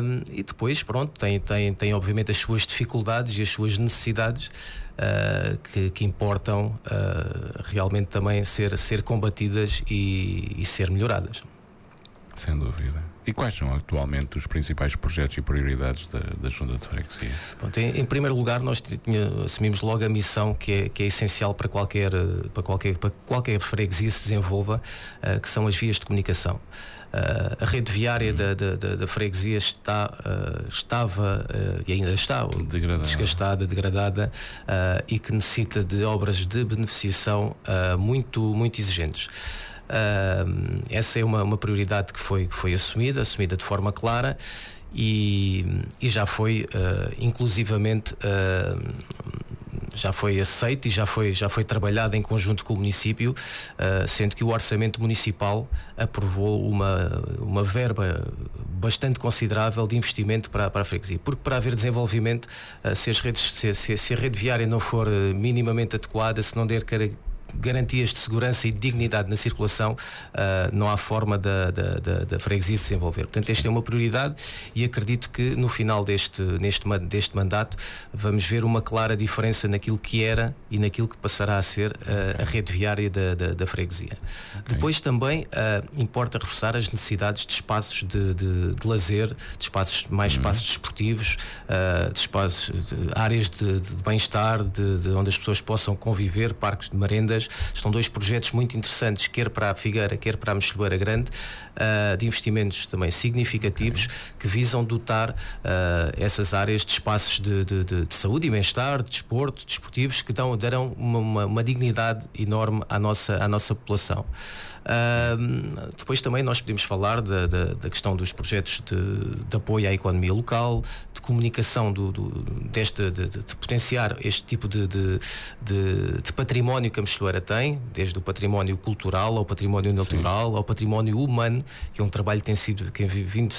E depois, pronto, tem obviamente as suas dificuldades e as suas necessidades que importam realmente também ser combatidas e ser melhoradas. Sem dúvida. E quais são atualmente os principais projetos e prioridades da Junta de Freguesia? Pronto, em primeiro lugar, nós assumimos logo a missão que é essencial para qualquer freguesia se desenvolva, que são as vias de comunicação. A rede viária da freguesia estava e ainda está desgastada, degradada, e que necessita de obras de beneficiação muito exigentes. Essa é uma prioridade que foi assumida de forma clara e já foi inclusivamente já foi aceito e já foi trabalhado em conjunto com o município, sendo que o orçamento municipal aprovou uma verba bastante considerável de investimento para a freguesia, porque para haver desenvolvimento, se a rede viária não for minimamente adequada, se não der garantias de segurança e de dignidade na circulação, não há forma da freguesia se desenvolver. Portanto, esta é uma prioridade e acredito que no final deste mandato vamos ver uma clara diferença naquilo que era e naquilo que passará a ser a rede viária da freguesia. Depois também importa reforçar as necessidades de espaços de lazer, de espaços desportivos, de espaços, áreas de bem-estar, de onde as pessoas possam conviver, parques de merendas. Estão dois projetos muito interessantes, quer para a Figueira, quer para a Mexilheira Grande, de investimentos também significativos, que visam dotar essas áreas de espaços de saúde e bem-estar, de desporto, desportivos, que darão uma dignidade enorme à nossa população. Depois também nós podemos falar da questão dos projetos de apoio à economia local, de comunicação de potenciar este tipo de património que a Mexilheira tem, desde o património cultural ao património natural, ao património humano, que é um trabalho que tem vindo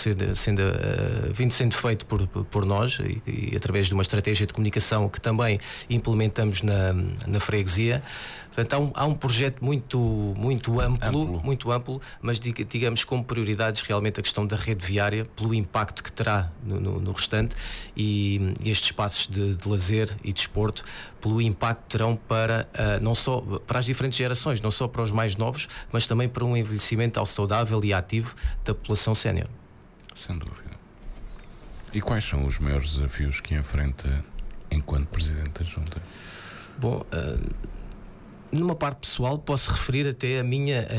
sendo feito por nós e através de uma estratégia de comunicação que também implementamos na freguesia. Portanto, há um projeto muito amplo, mas digamos como prioridades realmente a questão da rede viária, pelo impacto que terá no restante, e estes espaços de lazer e desporto, pelo impacto que terão não só para as diferentes gerações, não só para os mais novos, mas também para um envelhecimento saudável e ativo da população sénior. Sem dúvida. E quais são os maiores desafios que enfrenta enquanto Presidente da Junta? Bom, numa parte pessoal posso referir até a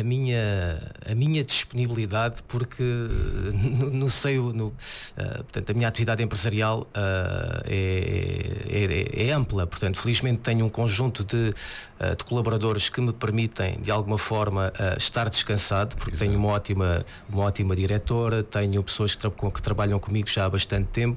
minha disponibilidade, porque portanto, a minha atividade empresarial é ampla. Portanto, felizmente tenho um conjunto de colaboradores que me permitem de alguma forma estar descansado, porque tenho uma ótima diretora, tenho pessoas que trabalham comigo já há bastante tempo.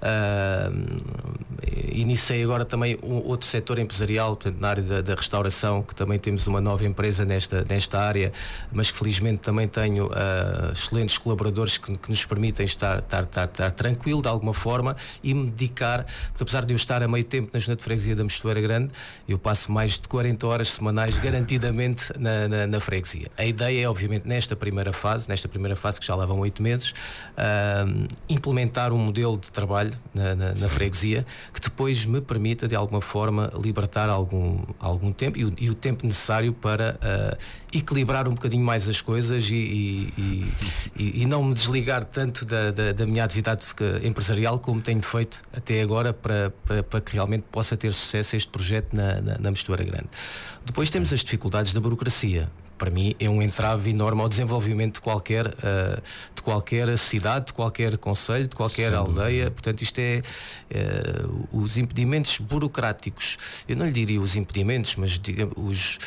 Iniciei agora também outro setor empresarial, portanto, na área da restauração, que também temos uma nova empresa nesta área, mas que felizmente também tenho excelentes colaboradores que nos permitem estar tranquilo de alguma forma e me dedicar, porque apesar de eu estar a meio tempo na Junta de Freguesia da Mexilheira Grande, eu passo mais de 40 horas semanais garantidamente na freguesia. A ideia é, obviamente, nesta primeira fase que já lá vão 8 meses, implementar um modelo de trabalho na freguesia que depois me permita de alguma forma libertar algum tempo e o tempo necessário para equilibrar um bocadinho mais as coisas e não me desligar tanto da minha atividade empresarial como tenho feito até agora para que realmente possa ter sucesso este projeto na Mexilheira Grande. Depois temos as dificuldades da burocracia. Para mim é um entrave enorme ao desenvolvimento de qualquer cidade, de qualquer concelho, de qualquer aldeia. Portanto, isto os impedimentos burocráticos. Eu não lhe diria os impedimentos, mas digamos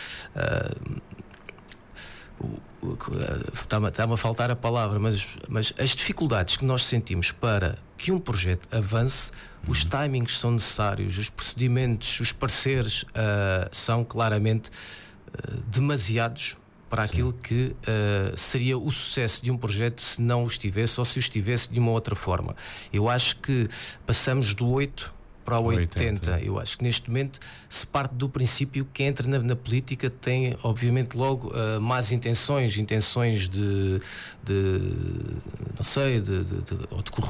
está-me a faltar a palavra, mas as dificuldades que nós sentimos para que um projeto avance, os timings são necessários, os procedimentos, os pareceres são claramente demasiados para aquilo que seria o sucesso de um projeto se não o estivesse, ou se o estivesse de uma outra forma. Eu acho que passamos do 8 para o 80. Eu acho que neste momento se parte do princípio que quem entra na política tem obviamente logo más intenções de corrupção